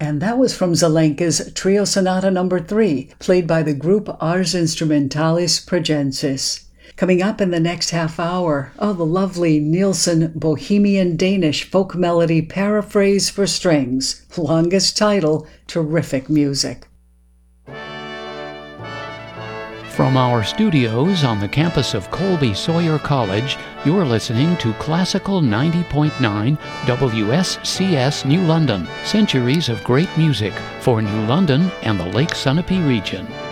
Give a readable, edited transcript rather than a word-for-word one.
And that was from Zelenka's Trio Sonata No. 3, played by the group Ars Instrumentalis Progensis. Coming up in the next half hour, the lovely Nielsen Bohemian Danish folk melody Paraphrase for Strings. Longest title, terrific music. From our studios on the campus of Colby Sawyer College, you're listening to Classical 90.9 WSCS New London. Centuries of great music for New London and the Lake Sunapee region.